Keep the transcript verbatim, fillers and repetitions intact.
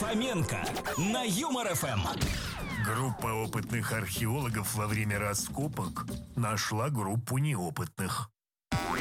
Фоменко на Юмор ФМ. Группа опытных археологов во время раскопок нашла группу неопытных.